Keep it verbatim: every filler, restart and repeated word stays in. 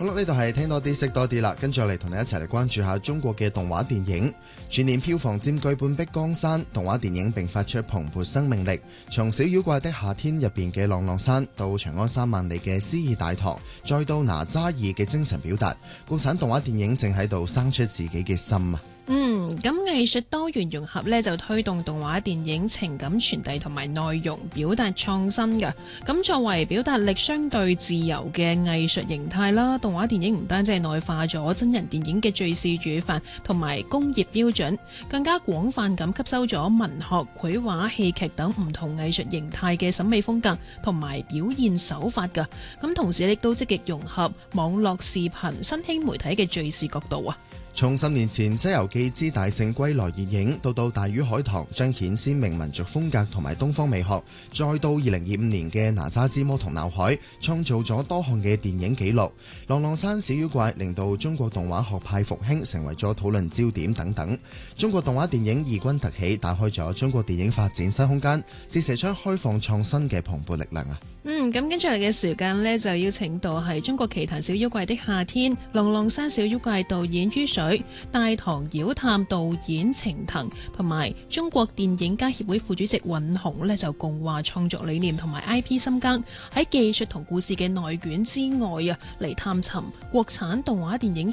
啦，呢度係聽多啲識多啲啦，跟住我嚟同你一齊嚟關注下中國嘅動畫電影。全年票房佔據半壁江山，動畫電影並發出蓬勃生命力。從小妖怪的夏天入邊嘅浪浪山，到長安三萬里嘅詩意大唐，再到哪吒二嘅精神表達，國產動畫電影正喺度生出自己嘅心啊！ 嗯，咁藝術多元融合呢，就推動動畫電影情感傳遞同埋內容表達創新嘅。咁作為表達力相對自由嘅藝術形態啦，動畫電影唔單止係內化咗真人電影嘅敘事語法同埋工業標準，更加廣泛咁吸收咗文學、繪畫、戲劇等唔同藝術形態嘅審美風格同埋表現手法㗎。咁同時亦都積極融合網絡視頻、新興媒體嘅敘事角度啊。 從十年前《西遊記之大聖歸來》熱映，到到《大魚海棠》彰顯鮮明民族風格同埋東方美學，再到二零二五年嘅《哪吒之魔童鬧海》，創造咗多項嘅電影紀錄。《浪浪山小妖怪》令到中國動畫學派復興，成為咗討論焦點等等。中國動畫電影異軍突起，打開咗中國電影發展新空間，折射出開放創新嘅蓬勃力量啊！ 嗯，咁跟住嚟嘅時間呢，就邀請到係中國奇譚小妖怪的夏天、浪浪山小妖怪導演于水、大唐妖探導演程騰，同埋中國電影家協會副主席尹雄呢，就共話創作理念同埋 I P 深耕，喺技術同故事嘅內卷之外啊，嚟探尋國產動畫電影